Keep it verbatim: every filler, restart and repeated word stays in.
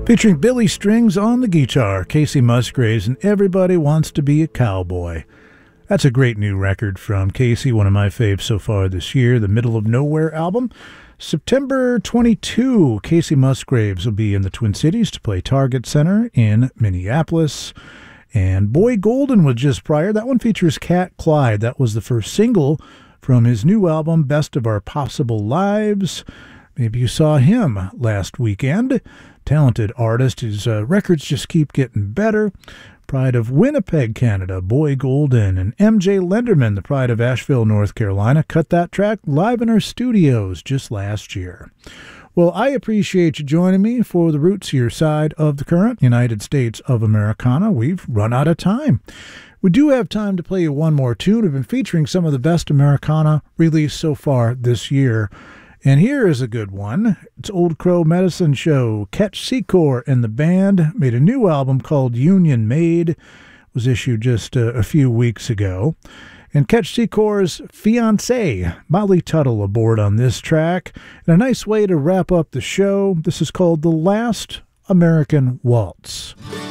Featuring Billy Strings on the guitar, Kacey Musgraves, and Everybody Wants to Be a Cowboy. That's a great new record from Kacey, one of my faves so far this year, the Middle of Nowhere album. September twenty-second, Kacey Musgraves will be in the Twin Cities to play Target Center in Minneapolis. And Boy Golden was just prior. That one features Cat Clyde. That was the first single from his new album, Best of Our Possible Lives. Maybe you saw him last weekend. Talented artist. His uh, records just keep getting better. Pride of Winnipeg, Canada, Boy Golden, and M J Lenderman, the pride of Asheville, North Carolina, cut that track live in our studios just last year. Well, I appreciate you joining me for the Rootsier side of the current United States of Americana. We've run out of time. We do have time to play you one more tune. We've been featuring some of the best Americana released so far this year. And here is a good one. It's Old Crow Medicine Show. Ketch Secor and the band made a new album called Union Made. It was issued just a, a few weeks ago. And Ketch Secor's fiancée, Molly Tuttle, aboard on this track. And a nice way to wrap up the show. This is called The Last American Waltz.